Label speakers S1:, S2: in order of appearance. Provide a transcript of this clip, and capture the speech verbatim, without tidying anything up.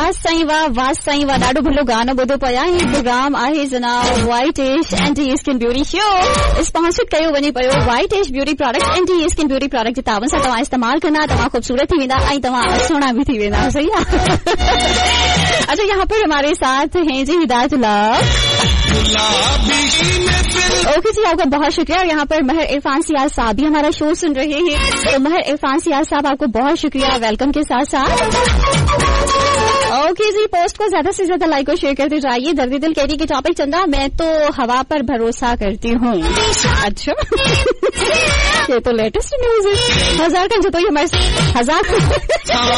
S1: वाह साईं वाह वाह साईं वाह ॾाढो भलो गानो ॿुधो पिया आहियूं। प्रोग्राम आहे जनाब वाइट एश anti skin beauty show. Sponsor कयो वञे पियो वाइट एश beauty product anti skin beauty product जे तावन सां तव्हां इस्तेमाल कंदा तव्हां खूबसूरत थी वेंदा ऐं तव्हां सुहिणा भी थी वेंदा। सही है। अच्छा यहाँ पर हमारे साथ हैं जी हिदायतुल्लाह। ओके जी आपका बहुत शुक्रिया। और यहाँ पर महर इरफान सियाल साहब भी हमारा शो सुन रहे हैं, तो महर इरफान सियाल साहब आपको बहुत शुक्रिया वेलकम के साथ साथ। ओके जी पोस्ट को ज्यादा से ज्यादा लाइक और शेयर करते जाइए। दर्द दिल कहती की टॉपिक चंदा मैं तो हवा पर भरोसा करती हूँ। अच्छा ये तो लेटेस्ट न्यूज है। हजार का जो तो ये हमारे हजार